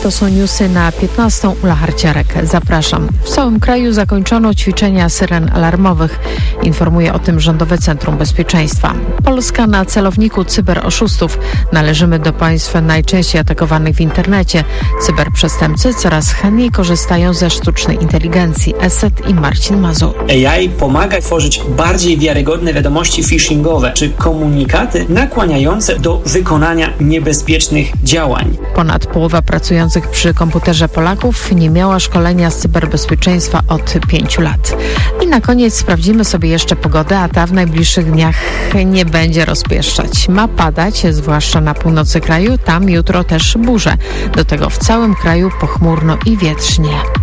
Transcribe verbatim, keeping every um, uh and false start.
to są newsy na piętnastą. Ula Harciarek. Zapraszam. W całym kraju zakończono ćwiczenia syren alarmowych. Informuje o tym Rządowe Centrum Bezpieczeństwa. Polska na celowniku cyberoszustów. Należymy do państw najczęściej atakowanych w internecie. Cyberprzestępcy coraz chętniej korzystają ze sztucznej inteligencji. Eset i Marcin Mazur. A I pomaga tworzyć bardziej wiarygodne wiadomości phishingowe czy komunikaty nakłaniające do wykonania niebezpiecznych działań. Ponad połowa pracujących przy komputerze Polaków nie miała szkolenia z cyberbezpieczeństwa od pięciu lat. I na koniec sprawdzimy sobie jeszcze pogodę, a ta w najbliższych dniach nie będzie rozpieszczać. Ma padać, zwłaszcza na północy kraju, tam jutro też burze. Do tego w całym kraju pochmurno i wietrznie.